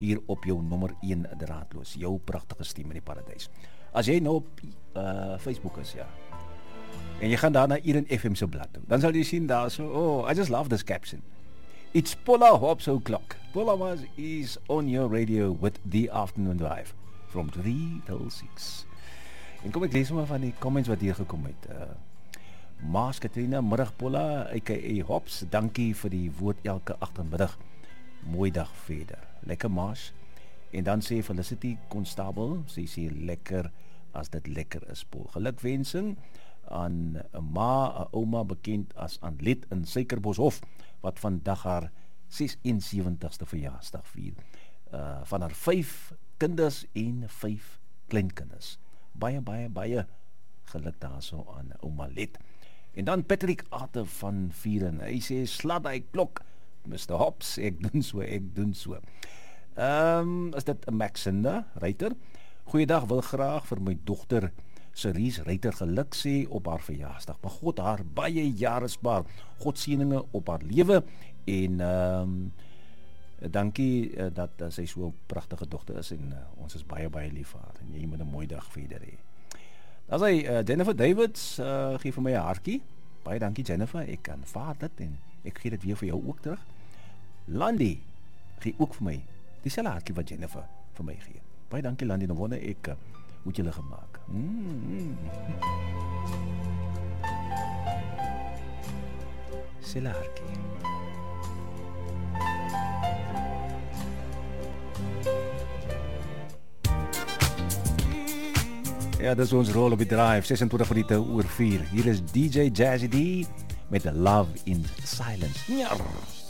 hier op jou nommer 1 draadloos, jou pragtige stem in die paradys. As jy nou op Facebook is, ja, en jy gaan daar na Iren FM se blad toe, dan sal jy sien daar so, oh, I just love this caption. It's Paula Hobbs o'clock. Paula Hobbs is on your radio with the afternoon drive from 3 till 6. En kom ek lees maar van die comments wat hier gekom het. Maas Katrina, middag Paula, a.k.a. Hobbs, dankie vir die woord elke agtermiddag. Mooi dag verder. Lekker Maas. En dan sê Felicity Constable, sy sê lekker as dit lekker is, Paul. Gelukwensing aan 'n ouma bekend as Anlet in Suikerboshof, wat vandag haar 76ste verjaarsdag vier. Van haar 5 kinders en 5 kleinkinders. Baie geluk daarso aan ouma Let. En dan Patrick Ate van Vieren. Hy sê, slaat hy klok, Mr. Hobbs, ek doen so. Is dit 'n Maxinda Ryter? Goeiedag, wil graag vir my dogter Cerise Ryter geluk sê op haar verjaarsdag. Maar God haar baie jare spaar. God seëninge op haar lewe en dankie dat sy so 'n pragtige dogter is en ons is baie lief vir haar en jy moet 'n mooi dag verder hê. Dan sê Jennifer Davids gee vir my 'n hartjie. Baie dankie Jennifer, ek aanvaar dit en ek gee dit weer vir jou ook terug. Landy gee ook vir my dieselfde hartjie wat Jennifer vir my gee. Baie dankie Landy, nou wonder ek moet julle gemaak. Sela hartjie. Ja, dis ons rol op die drive, 26 minute oor 4. Hier is DJ Jazzy D met Love in Silence.